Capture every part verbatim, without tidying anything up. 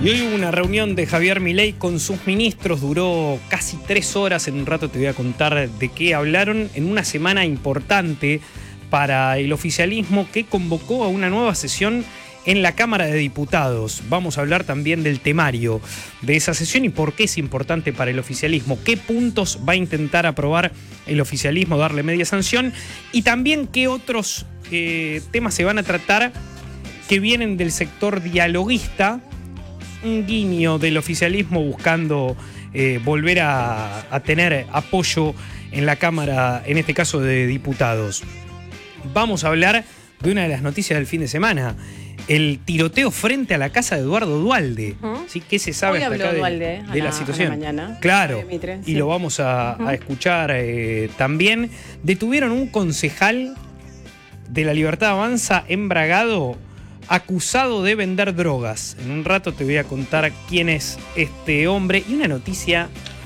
Y hoy hubo una reunión de Javier Milei con sus ministros, duró casi tres horas, en un rato te voy a contar de qué hablaron, en una semana importante para el oficialismo que convocó a una nueva sesión en la Cámara de Diputados. Vamos a hablar también del temario de esa sesión y por qué es importante para el oficialismo, qué puntos va a intentar aprobar el oficialismo, darle media sanción, y también qué otros eh, temas se van a tratar que vienen del sector dialoguista, un guiño del oficialismo buscando eh, volver a, a tener apoyo en la Cámara, en este caso de Diputados. Vamos a hablar de una de las noticias del fin de semana, el tiroteo frente a la casa de Eduardo Duhalde. Uh-huh. ¿Sí? ¿Qué se sabe Hoy hasta acá de, Duhalde, de la, la situación? A la mañana. Claro, Mitre, y sí. lo vamos a, uh-huh. a escuchar eh, también. Detuvieron un concejal de La Libertad Avanza en Bragado, acusado de vender drogas. En un rato te voy a contar quién es este hombre. Y una noticia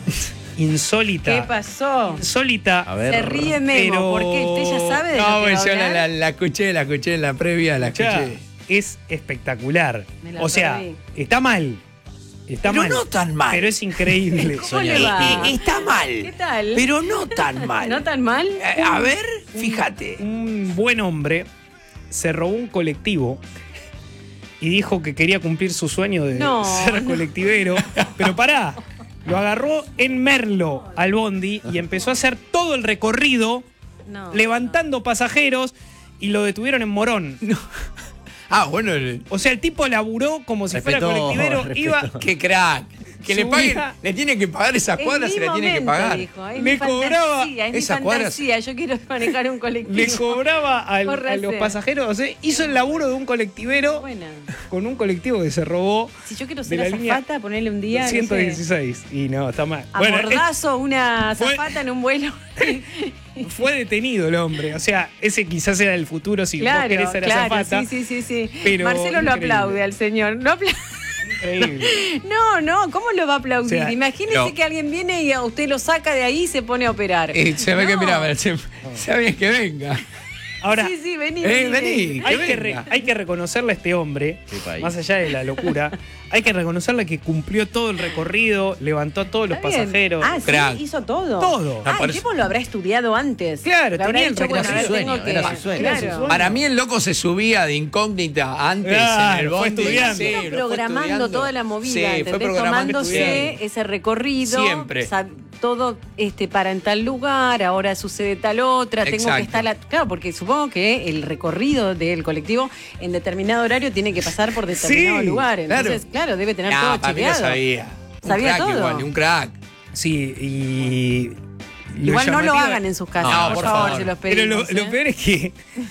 insólita. ¿Qué pasó? Insólita. A ver. Se ríe Memo, pero... ¿por qué? ¿Usted ya sabe de No, lo que va a yo hablar? la, la, la escuché, la escuché en la previa, la Ya, escuché. es espectacular. Me la O sea, perdí. está mal. Está Pero mal. no tan mal. Pero es increíble. ¿Cómo le va? Eh, eh, está mal. ¿Qué tal? Pero no tan mal. ¿No tan mal? Eh, a ver, fíjate. Un buen hombre se robó un colectivo y dijo que quería cumplir su sueño de No, ser no. colectivero. Pero pará, lo agarró en Merlo al bondi y empezó a hacer todo el recorrido No. levantando pasajeros y lo detuvieron en Morón. Ah, bueno. el- O sea, el tipo laburó como si fuera Respetó, colectivero. respetó. Iba, Qué crack. Que le Subía- paguen, le tienen que pagar esas Es cuadras, mi se le tienen que momento, pagar. dijo, es Le mi cobraba fantasía, es mi esas cuadras. fantasía, yo quiero manejar un colectivo. le cobraba al- Corre a a los hacer. pasajeros. O sea, hizo el laburo de un colectivero Buena. con un colectivo que se robó Si yo quiero de ser la línea azafata, ponerle un día, no sé, ciento dieciséis. Y no, está mal. a Bueno, bordazo una fue- azafata en un vuelo. es- fue detenido el hombre. O sea, ese quizás era el futuro si vos Claro, querés ser claro, azafata. sí, sí, sí, sí. Pero Marcelo lo increíble. aplaude al señor. No, apla- Increíble. no, no, ¿cómo lo va a aplaudir? O sea, Imagínese no. que alguien viene y a usted lo saca de ahí y se pone a operar. Eh, se ve No. que, mira, se, sabe que venga. Ahora, sí, sí, vení. Eh, vení. vení. hay, que que re- venga. hay que reconocerle a este hombre, Qué país. más allá de la locura, hay que reconocerle que cumplió todo el recorrido, levantó a todos los Está bien. pasajeros. Ah, sí, Crack. hizo todo. Todo. Ah, Ah, por el eso- tipo lo habrá estudiado antes. Claro, Le habrá tenía el dicho, bueno, recorrido. a ver, Era su tengo sueño, que- era su sueño. Era su Claro. sueño. Para mí el loco se subía de incógnita antes Claro, en el fue bondi. estudiando. Sí, Vino lo fue programando estudiando. toda la movida, Sí, fue ¿entendés? programando, Tomándose estudiando. ese recorrido. Siempre. sab- todo este para en tal lugar, ahora sucede tal otra, tengo Exacto. que estar... La, claro, porque supongo que el recorrido del colectivo en determinado horario tiene que pasar por determinado Sí, lugar. claro. Entonces, claro, debe tener No, todo para mí lo chequeado. sabía. Un ¿Sabía crack todo? igual, un crack. Sí, y... lo Igual no lo llamativo- hagan en sus casas, No, por, por favor, favor. se los Pero pedimos. lo, lo ¿eh? peor es que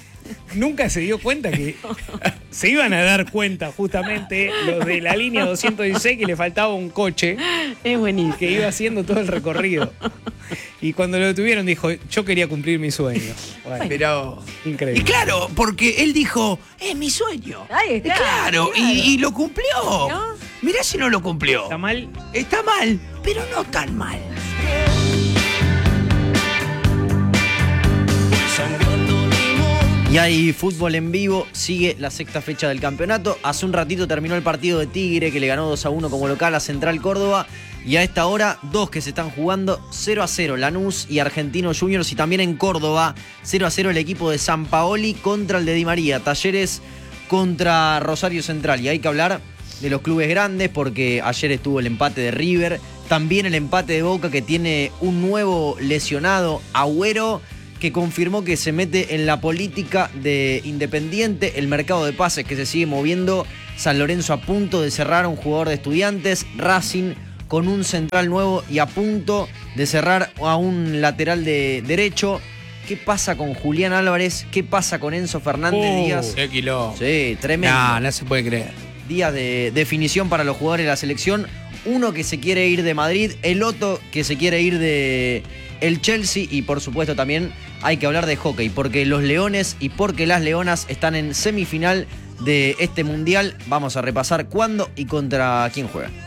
nunca se dio cuenta que se iban a dar cuenta justamente los de la línea doscientos dieciséis que le faltaba un coche Es buenísimo. que iba haciendo todo el recorrido. Y cuando lo detuvieron dijo, yo quería cumplir mi sueño. Bueno, Pero. increíble. Y claro, porque él dijo, es mi sueño. Ahí está, Y claro, claro. Y, y lo cumplió. ¿No? Mirá si no lo cumplió. ¿Está mal? Está mal, pero no tan mal. Y hay fútbol en vivo, sigue la sexta fecha del campeonato. Hace un ratito terminó el partido de Tigre, que le ganó dos a uno como local a Central Córdoba. Y a esta hora, dos que se están jugando, cero a cero Lanús y Argentinos Juniors. Y también en Córdoba, cero a cero el equipo de San Paoli contra el de Di María. Talleres contra Rosario Central. Y hay que hablar de los clubes grandes, porque ayer estuvo el empate de River. También el empate de Boca, que tiene un nuevo lesionado, Agüero, que confirmó que se mete en la política de Independiente, el mercado de pases que se sigue moviendo. San Lorenzo a punto de cerrar a un jugador de Estudiantes, Racing con un central nuevo y a punto de cerrar a un lateral de derecho. ¿Qué pasa con Julián Álvarez? ¿Qué pasa con Enzo Fernández Oh. Díaz? Qué quilombo. Sí, tremendo. No, no se puede creer. Días de definición para los jugadores de la selección. Uno que se quiere ir de Madrid, el otro que se quiere ir de el Chelsea, y por supuesto también hay que hablar de hockey, porque los leones y porque las leonas están en semifinal de este mundial. Vamos a repasar cuándo y contra quién juegan.